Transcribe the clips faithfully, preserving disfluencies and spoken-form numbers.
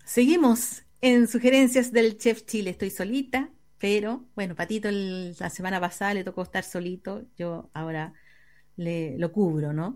Seguimos en sugerencias del Chef Chile. Estoy solita, pero bueno, Patito el- la semana pasada le tocó estar solito. Yo ahora le lo cubro, ¿no?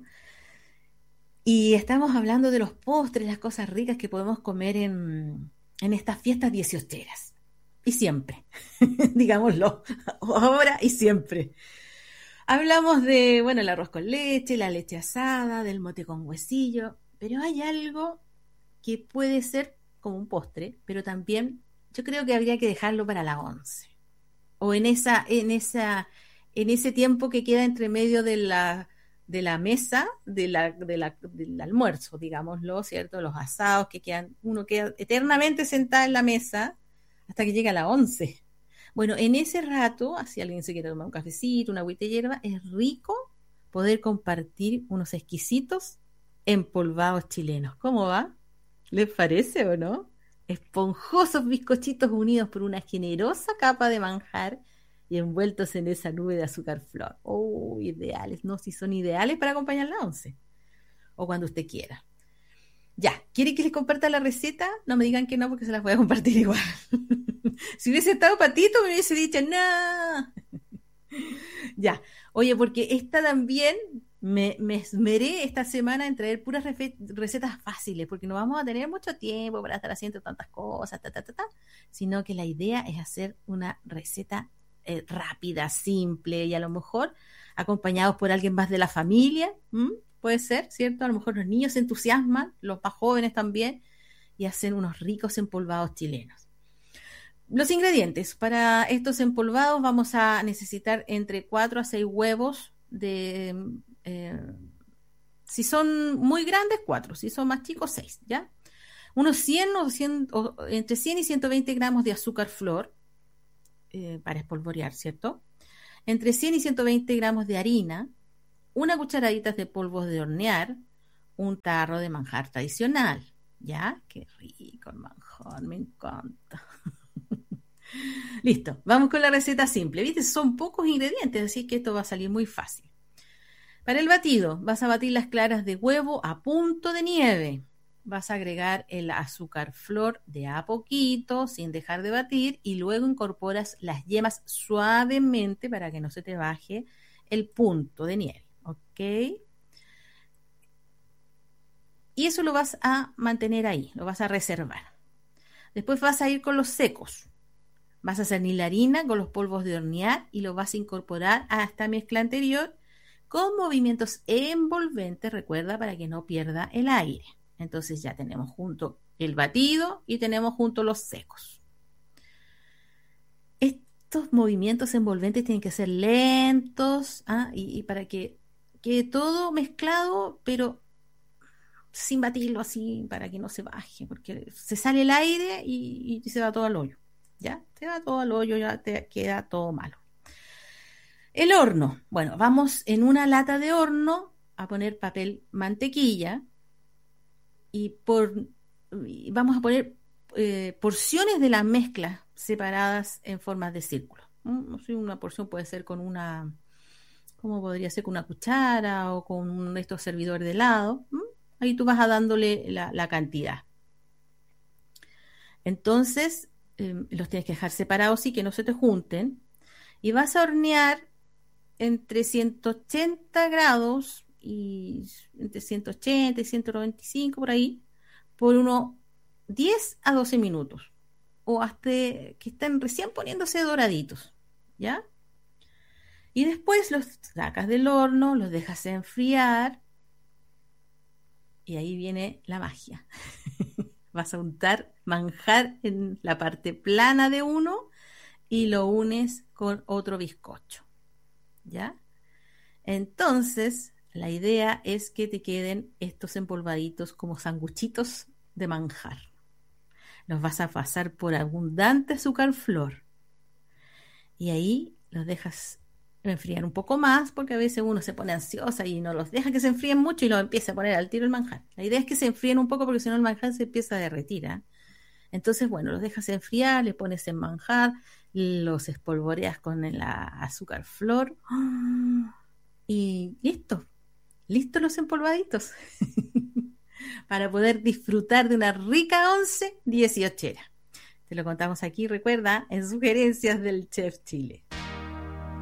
Y estamos hablando de los postres, las cosas ricas que podemos comer en, en estas fiestas dieciocheras. Y siempre, digámoslo, ahora y siempre. Hablamos de, bueno, el arroz con leche, la leche asada, del mote con huesillo, pero hay algo que puede ser como un postre, pero también yo creo que habría que dejarlo para la once. O en esa, en esa, en ese tiempo que queda entre medio de la, de la mesa, de la, de la, del almuerzo, digámoslo, ¿cierto? Los asados que quedan, uno queda eternamente sentado en la mesa hasta que llega la once. Bueno, en ese rato, si alguien se quiere tomar un cafecito, una agüita de hierba, es rico poder compartir unos exquisitos empolvados chilenos. ¿Cómo va? ¿Les parece o no? Esponjosos bizcochitos unidos por una generosa capa de manjar y envueltos en esa nube de azúcar flor. Oh, ideales, no, si son ideales para acompañar la once o cuando usted quiera. Ya, ¿quiere que les comparta la receta? No me digan que no porque se las voy a compartir igual. Si hubiese estado Patito me hubiese dicho, no. Ya, oye, porque esta también me, me esmeré esta semana en traer puras refe- recetas fáciles, porque no vamos a tener mucho tiempo para estar haciendo tantas cosas, ta, ta, ta, ta, sino que la idea es hacer una receta eh, rápida, simple y a lo mejor acompañados por alguien más de la familia, ¿m? Puede ser, ¿cierto? A lo mejor los niños se entusiasman, los más jóvenes también, y hacen unos ricos empolvados chilenos. Los ingredientes. Para estos empolvados vamos a necesitar entre cuatro a seis huevos de... eh, si son muy grandes, cuatro. Si son más chicos, seis, ¿ya? Unos cien o, cien o entre cien y ciento veinte gramos de azúcar flor eh, para espolvorear, ¿cierto? Entre cien y ciento veinte gramos de harina, una cucharadita de polvos de hornear, un tarro de manjar tradicional, ¿ya? Qué rico el manjar, me encanta. Listo, vamos con la receta simple. ¿Viste? Son pocos ingredientes, así que esto va a salir muy fácil. Para el batido, vas a batir las claras de huevo a punto de nieve. Vas a agregar el azúcar flor de a poquito, sin dejar de batir, y luego incorporas las yemas suavemente para que no se te baje el punto de nieve. ¿Ok? Y eso lo vas a mantener ahí, lo vas a reservar. Después vas a ir con los secos. Vas a cernir la harina con los polvos de hornear y lo vas a incorporar a esta mezcla anterior con movimientos envolventes, recuerda, para que no pierda el aire. Entonces ya tenemos junto el batido y tenemos junto los secos. Estos movimientos envolventes tienen que ser lentos, ¿ah? y, y para que quede todo mezclado, pero sin batirlo así para que no se baje, porque se sale el aire y, y se va todo al hoyo. ¿Ya? Te va todo al hoyo, ya te queda todo malo. El horno. Bueno, vamos en una lata de horno a poner papel mantequilla y, por, y vamos a poner eh, porciones de la mezcla separadas en formas de círculo. ¿Mm? Una porción puede ser con una, ¿cómo podría ser? Con una cuchara o con un, estos servidores de helado. ¿Mm? Ahí tú vas a dándole la, la cantidad. Entonces, eh, los tienes que dejar separados y que no se te junten. Y vas a hornear entre ciento ochenta grados y entre ciento ochenta y ciento noventa y cinco por ahí, por unos diez a doce minutos. O hasta que estén recién poniéndose doraditos. ¿Ya? Y después los sacas del horno, los dejas enfriar. Y ahí viene la magia. Vas a untar manjar en la parte plana de uno y lo unes con otro bizcocho. ¿Ya? Entonces, la idea es que te queden estos empolvaditos como sanguchitos de manjar. Los vas a pasar por abundante azúcar flor. Y ahí los dejas enfriar un poco más, porque a veces uno se pone ansiosa y no los deja que se enfríen mucho y los empieza a poner al tiro el manjar. La idea es que se enfríen un poco porque si no el manjar se empieza a derretir, ¿eh? Entonces, bueno, los dejas enfriar, le pones en manjar, los espolvoreas con el azúcar flor y listo, listos los empolvaditos. para poder disfrutar de una rica once dieciochera. Te lo contamos aquí, recuerda, en Sugerencias del Chef Chile.